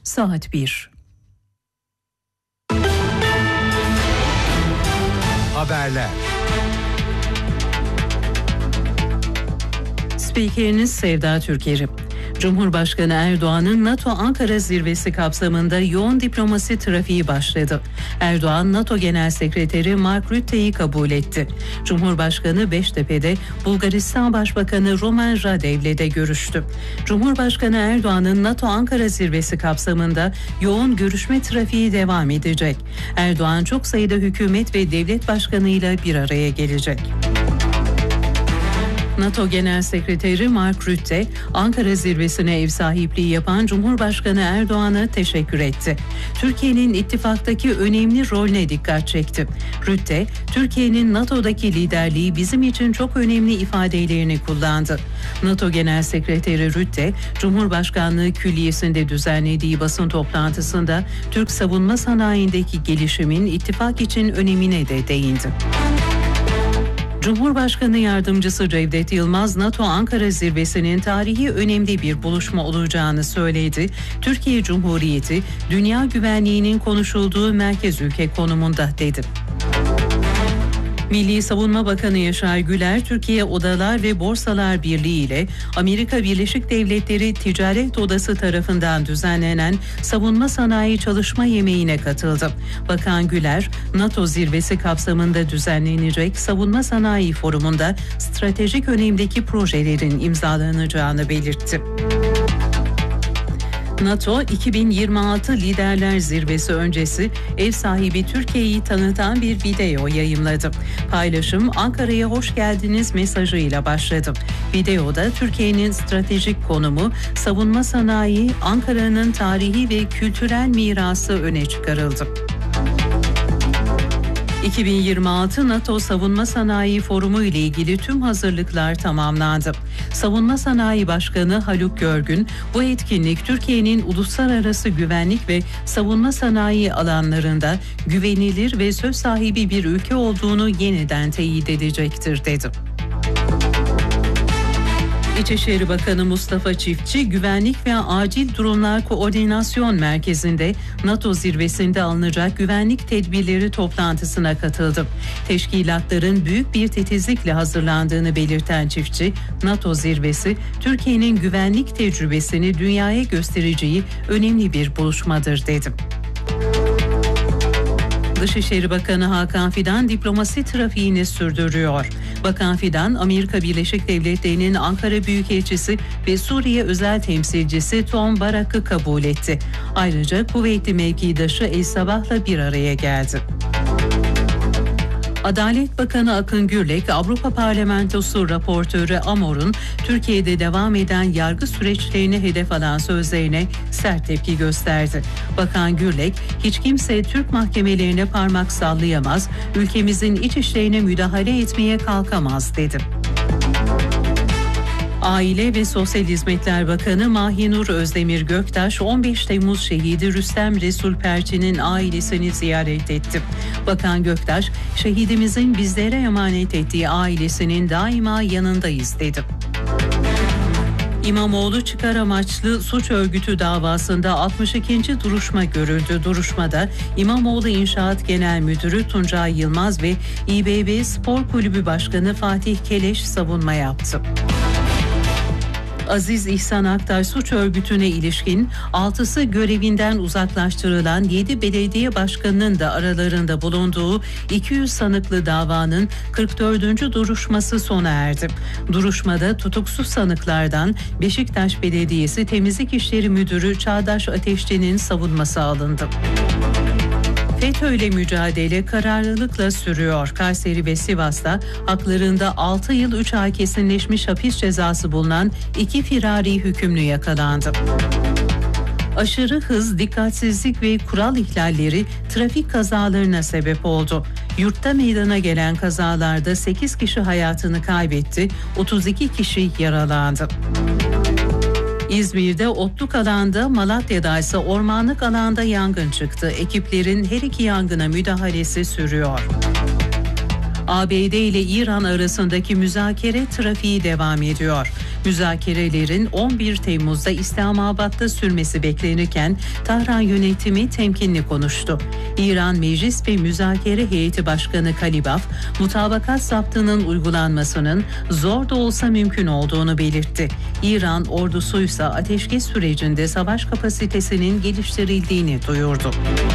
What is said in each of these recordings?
saat 1. Haberler. Spikeriniz Sevda Türkeri. Cumhurbaşkanı Erdoğan'ın NATO Ankara zirvesi kapsamında yoğun diplomasi trafiği başladı. Erdoğan, NATO Genel Sekreteri Mark Rutte'yi kabul etti. Cumhurbaşkanı Beştepe'de Bulgaristan Başbakanı Rumen Radev'le de görüştü. Cumhurbaşkanı Erdoğan'ın NATO Ankara zirvesi kapsamında yoğun görüşme trafiği devam edecek. Erdoğan çok sayıda hükümet ve devlet başkanıyla bir araya gelecek. NATO Genel Sekreteri Mark Rutte, Ankara zirvesine ev sahipliği yapan Cumhurbaşkanı Erdoğan'a teşekkür etti. Türkiye'nin ittifaktaki önemli rolüne dikkat çekti. Rutte, Türkiye'nin NATO'daki liderliği bizim için çok önemli ifadelerini kullandı. NATO Genel Sekreteri Rutte, Cumhurbaşkanlığı Külliyesi'nde düzenlediği basın toplantısında Türk savunma sanayindeki gelişimin ittifak için önemine de değindi. Cumhurbaşkanı Yardımcısı Cevdet Yılmaz, NATO Ankara zirvesinin tarihi önemli bir buluşma olacağını söyledi. Türkiye Cumhuriyeti, dünya güvenliğinin konuşulduğu merkez ülke konumunda dedi. Milli Savunma Bakanı Yaşar Güler, Türkiye Odalar ve Borsalar Birliği ile Amerika Birleşik Devletleri Ticaret Odası tarafından düzenlenen savunma sanayi çalışma yemeğine katıldı. Bakan Güler, NATO zirvesi kapsamında düzenlenecek savunma sanayi forumunda stratejik önemdeki projelerin imzalanacağını belirtti. NATO 2026 Liderler Zirvesi öncesi ev sahibi Türkiye'yi tanıtan bir video yayımladı. Paylaşım Ankara'ya hoş geldiniz mesajıyla başladı. Videoda Türkiye'nin stratejik konumu, savunma sanayi, Ankara'nın tarihi ve kültürel mirası öne çıkarıldı. 2026 NATO Savunma Sanayi Forumu ile ilgili tüm hazırlıklar tamamlandı. Savunma Sanayi Başkanı Haluk Görgün, bu etkinlik Türkiye'nin uluslararası güvenlik ve savunma sanayi alanlarında güvenilir ve söz sahibi bir ülke olduğunu yeniden teyit edecektir dedi. İçişleri Bakanı Mustafa Çiftçi, Güvenlik ve Acil Durumlar Koordinasyon Merkezi'nde NATO zirvesinde alınacak güvenlik tedbirleri toplantısına katıldı. Teşkilatların büyük bir titizlikle hazırlandığını belirten Çiftçi, NATO zirvesi Türkiye'nin güvenlik tecrübesini dünyaya göstereceği önemli bir buluşmadır dedi. Dışişleri Bakanı Hakan Fidan diplomasi trafiğini sürdürüyor. Bakan Fidan, Amerika Birleşik Devletleri'nin Ankara Büyükelçisi ve Suriye Özel Temsilcisi Tom Barak'ı kabul etti. Ayrıca kuvvetli mevkidaşı El Sabah'la bir araya geldi. Adalet Bakanı Akın Gürlek, Avrupa Parlamentosu raportörü Amor'un Türkiye'de devam eden yargı süreçlerini hedef alan sözlerine sert tepki gösterdi. Bakan Gürlek, hiç kimse Türk mahkemelerine parmak sallayamaz, ülkemizin iç işlerine müdahale etmeye kalkamaz dedi. Aile ve Sosyal Hizmetler Bakanı Mahinur Özdemir Göktaş, 15 Temmuz şehidi Rüstem Resul Perçin'in ailesini ziyaret etti. Bakan Göktaş, şehidimizin bizlere emanet ettiği ailesinin daima yanındayız dedi. İmamoğlu çıkar amaçlı suç örgütü davasında 62. duruşma görüldü. Duruşmada İmamoğlu İnşaat Genel Müdürü Tuncay Yılmaz ve İBB Spor Kulübü Başkanı Fatih Keleş savunma yaptı. Aziz İhsan Aktaş suç örgütüne ilişkin 6'sı görevinden uzaklaştırılan 7 belediye başkanının da aralarında bulunduğu 200 sanıklı davanın 44. duruşması sona erdi. Duruşmada tutuksuz sanıklardan Beşiktaş Belediyesi Temizlik İşleri Müdürü Çağdaş Ateşçi'nin savunması alındı. FETÖ'yle mücadele kararlılıkla sürüyor. Kayseri ve Sivas'ta haklarında 6 yıl 3 ay kesinleşmiş hapis cezası bulunan 2 firari hükümlü yakalandı. Aşırı hız, dikkatsizlik ve kural ihlalleri trafik kazalarına sebep oldu. Yurtta meydana gelen kazalarda 8 kişi hayatını kaybetti, 32 kişi yaralandı. İzmir'de otluk alanda, Malatya'da ise ormanlık alanda yangın çıktı. Ekiplerin her iki yangına müdahalesi sürüyor. ABD ile İran arasındaki müzakere trafiği devam ediyor. Müzakerelerin 11 Temmuz'da İslamabad'da sürmesi beklenirken Tahran yönetimi temkinli konuştu. İran Meclis ve Müzakere Heyeti Başkanı Kalibaf, mutabakat zaptının uygulanmasının zor da olsa mümkün olduğunu belirtti. İran ordusuysa ateşkes sürecinde savaş kapasitesinin geliştirildiğini duyurdu.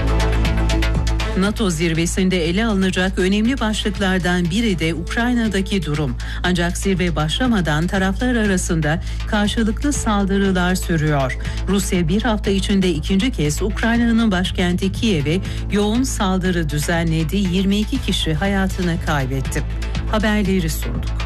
NATO zirvesinde ele alınacak önemli başlıklardan biri de Ukrayna'daki durum. Ancak zirve başlamadan taraflar arasında karşılıklı saldırılar sürüyor. Rusya bir hafta içinde ikinci kez Ukrayna'nın başkenti Kiev'e yoğun saldırı düzenledi. 22 kişi hayatını kaybetti. Haberleri sunduk.